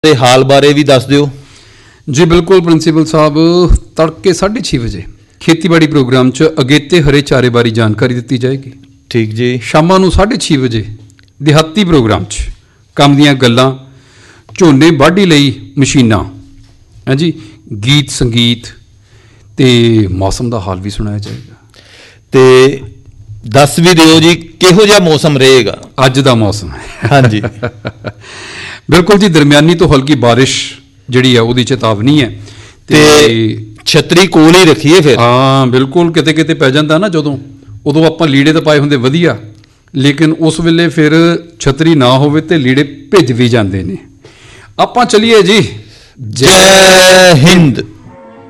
ਦੇ ਹਾਲ ਬਾਰੇ ਵੀ ਦੱਸ ਦਿਓ ਜੀ। ਬਿਲਕੁਲ ਪ੍ਰਿੰਸੀਪਲ ਸਾਹਿਬ, ਤੜਕੇ 6:30 ਵਜੇ ਖੇਤੀਬਾੜੀ ਪ੍ਰੋਗਰਾਮ 'ਚ ਅਗੇਤੇ ਹਰੇ ਚਾਰੇ ਬਾਰੇ ਜਾਣਕਾਰੀ ਦਿੱਤੀ ਜਾਏਗੀ। ਠੀਕ ਜੀ। ਸ਼ਾਮਾਂ ਨੂੰ 6:30 ਵਜੇ ਦਿਹਾਤੀ ਪ੍ਰੋਗਰਾਮ 'ਚ ਕੰਮ ਦੀਆਂ ਗੱਲਾਂ, ਝੋਨੇ ਵਾਢੀ ਲਈ ਮਸ਼ੀਨਾਂ, ਹੈ ਜੀ, ਗੀਤ ਸੰਗੀਤ ਅਤੇ ਮੌਸਮ ਦਾ ਹਾਲ ਵੀ ਸੁਣਾਇਆ ਜਾਏਗਾ। ਅਤੇ ਦੱਸ ਵੀ ਦਿਓ ਜੀ ਕਿਹੋ ਜਿਹਾ ਮੌਸਮ ਰਹੇਗਾ ਅੱਜ ਦਾ ਮੌਸਮ? ਹਾਂਜੀ ਬਿਲਕੁਲ ਜੀ, ਦਰਮਿਆਨੀ ਤੋਂ ਹਲਕੀ ਬਾਰਿਸ਼ ਜਿਹੜੀ ਆ ਉਹਦੀ ਚੇਤਾਵਨੀ ਹੈ। ਤੇ ਛਤਰੀ ਕੋਲ ਹੀ ਰੱਖੀਏ ਫਿਰ। ਹਾਂ ਬਿਲਕੁਲ, ਕਿਤੇ ਕਿਤੇ ਪੈ ਜਾਂਦਾ ਨਾ ਜਦੋਂ, ਉਦੋਂ ਆਪਾਂ ਲੀੜੇ ਤਾਂ ਪਾਏ ਹੁੰਦੇ ਵਧੀਆ, ਲੇਕਿਨ ਉਸ ਵੇਲੇ ਫਿਰ ਛਤਰੀ ਨਾ ਹੋਵੇ ਤੇ ਲੀੜੇ ਭਿੱਜ ਵੀ ਜਾਂਦੇ ਨੇ। ਆਪਾਂ ਚਲੀਏ ਜੀ। ਜੈ ਹਿੰਦ।